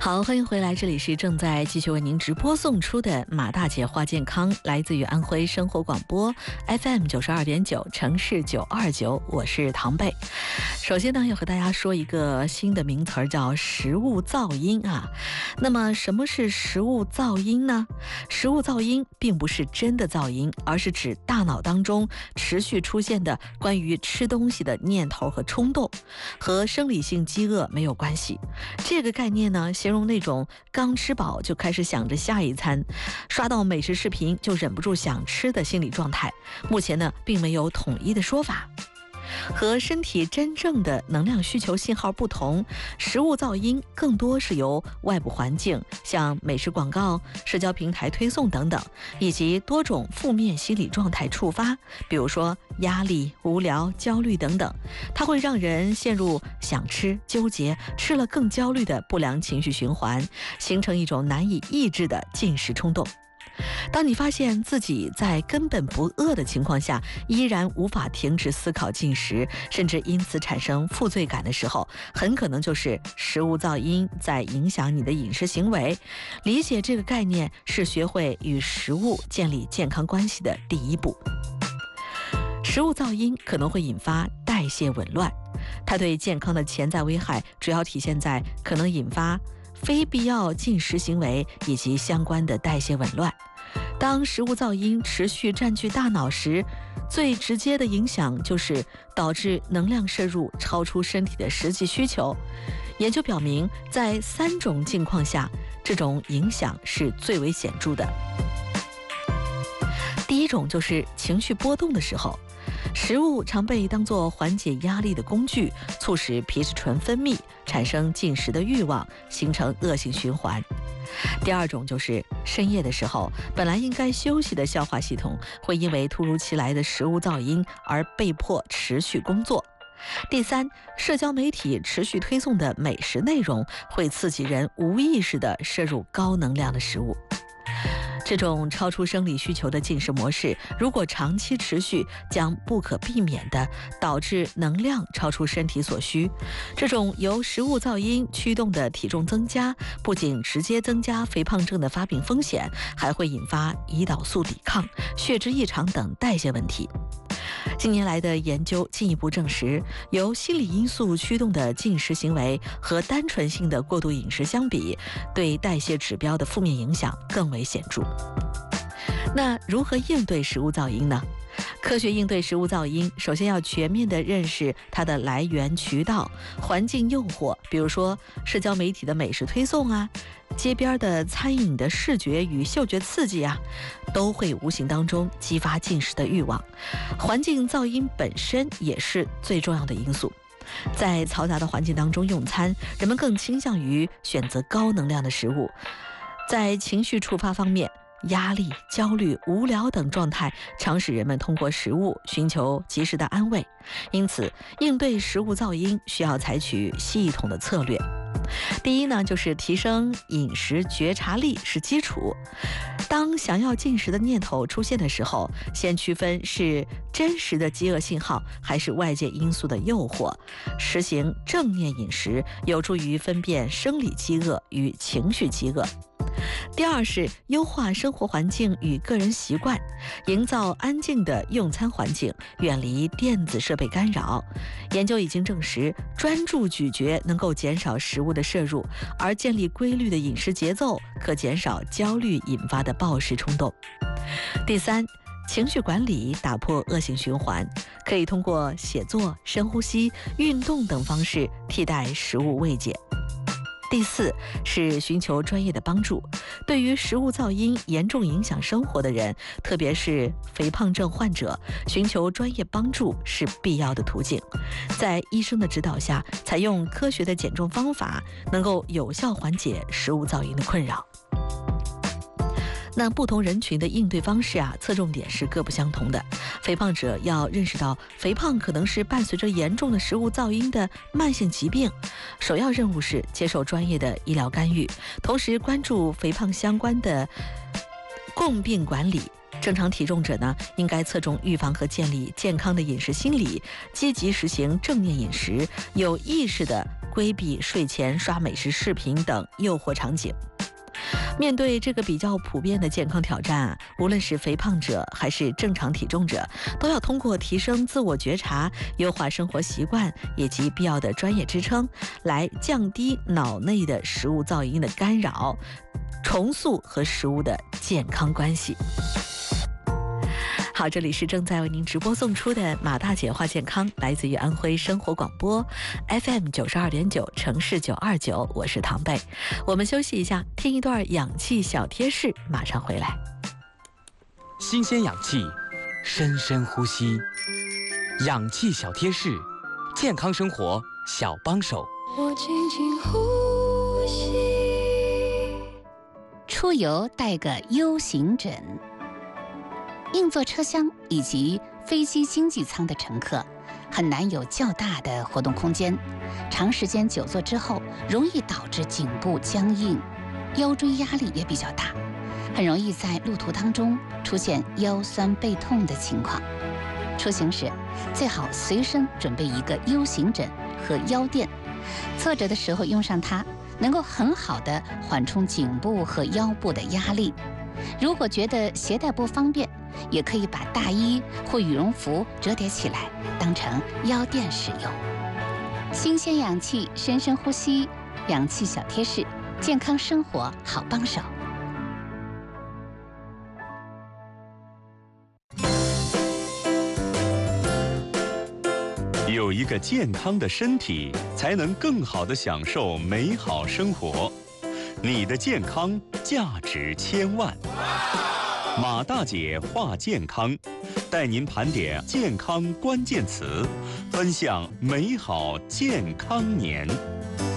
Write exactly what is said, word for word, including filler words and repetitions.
好，欢迎回来，这里是正在继续为您直播送出的马大姐话健康，来自于安徽生活广播 F M 九十二点九城市九二九，我是唐贝。首先呢，要和大家说一个新的名词儿，叫食物噪音啊。那么什么是食物噪音呢？食物噪音并不是真的噪音，而是指大脑当中持续出现的关于吃东西的念头和冲动，和生理性饥饿没有关系。这个概念呢，形容那种刚吃饱就开始想着下一餐，刷到美食视频就忍不住想吃的心理状态。目前呢，并没有统一的说法。和身体真正的能量需求信号不同，食物噪音更多是由外部环境，像美食广告、社交平台推送等等，以及多种负面心理状态触发，比如说压力、无聊、焦虑等等，它会让人陷入想吃、纠结、吃了更焦虑的不良情绪循环，形成一种难以抑制的进食冲动。当你发现自己在根本不饿的情况下，依然无法停止思考进食，甚至因此产生负罪感的时候，很可能就是食物噪音在影响你的饮食行为。理解这个概念是学会与食物建立健康关系的第一步。食物噪音可能会引发代谢紊乱，它对健康的潜在危害主要体现在可能引发非必要进食行为以及相关的代谢紊乱。当食物噪音持续占据大脑时，最直接的影响就是导致能量摄入超出身体的实际需求。研究表明，在三种境况下，这种影响是最为显著的。第一种就是情绪波动的时候，食物常被当作缓解压力的工具，促使皮质醇分泌，产生进食的欲望，形成恶性循环。第二种就是深夜的时候，本来应该休息的消化系统会因为突如其来的食物噪音而被迫持续工作。第三，社交媒体持续推送的美食内容会刺激人无意识地摄入高能量的食物。这种超出生理需求的进食模式，如果长期持续，将不可避免地导致能量超出身体所需。这种由食物噪音驱动的体重增加，不仅直接增加肥胖症的发病风险，还会引发胰岛素抵抗、血脂异常等代谢问题。近年来的研究进一步证实，由心理因素驱动的进食行为和单纯性的过度饮食相比，对代谢指标的负面影响更为显著。那如何应对食物噪音呢？科学应对食物噪音，首先要全面地认识它的来源渠道、环境诱惑，比如说社交媒体的美食推送啊，街边的餐饮的视觉与嗅觉刺激啊，都会无形当中激发进食的欲望。环境噪音本身也是最重要的因素。在嘈杂的环境当中用餐，人们更倾向于选择高能量的食物。在情绪触发方面，压力、焦虑、无聊等状态常使人们通过食物寻求及时的安慰，因此应对食物噪音需要采取系统的策略。第一呢，就是提升饮食觉察力是基础。当想要进食的念头出现的时候，先区分是真实的饥饿信号还是外界因素的诱惑，实行正念饮食，有助于分辨生理饥饿与情绪饥饿。第二是优化生活环境与个人习惯，营造安静的用餐环境，远离电子设备干扰。研究已经证实，专注咀嚼能够减少食物的摄入，而建立规律的饮食节奏可减少焦虑引发的暴食冲动。第三，情绪管理，打破恶性循环，可以通过写作、深呼吸、运动等方式替代食物慰藉。第四是寻求专业的帮助，对于食物噪音严重影响生活的人，特别是肥胖症患者，寻求专业帮助是必要的途径。在医生的指导下，采用科学的减重方法，能够有效缓解食物噪音的困扰。那不同人群的应对方式啊，侧重点是各不相同的。肥胖者要认识到，肥胖可能是伴随着严重的食物噪音的慢性疾病，首要任务是接受专业的医疗干预，同时关注肥胖相关的共病管理， 正常体重者呢，应该侧重预防和建立健康的饮食心理，积极实行正念饮食，有意识地规避睡前刷美食视频等诱惑场景。面对这个比较普遍的健康挑战啊，无论是肥胖者还是正常体重者，都要通过提升自我觉察、优化生活习惯以及必要的专业支撑，来降低脑内的食物噪音的干扰，重塑和食物的健康关系。好，这里是正在为您直播送出的马大姐话健康，来自于安徽生活广播 F M 九十二点九，城市九二九，我是唐贝。我们休息一下，听一段氧气小贴士，马上回来。 新鲜氧气，深深呼吸，氧气小贴士，健康生活小帮手。 我轻轻呼吸。 出游带个 U 型枕。硬座车厢以及飞机经济舱的乘客很难有较大的活动空间，长时间久坐之后容易导致颈部僵硬，腰椎压力也比较大，很容易在路途当中出现腰酸背痛的情况。出行时最好随身准备一个 U 型枕和腰垫，侧着的时候用上它，能够很好的缓冲颈部和腰部的压力。如果觉得携带不方便，也可以把大衣或羽绒服折叠起来，当成腰垫使用。新鲜氧气，深深呼吸，氧气小贴士，健康生活好帮手。 有一个健康的身体，才能更好地享受美好生活。你的健康价值千万。马大姐话健康，带您盘点健康关键词，分享美好健康年。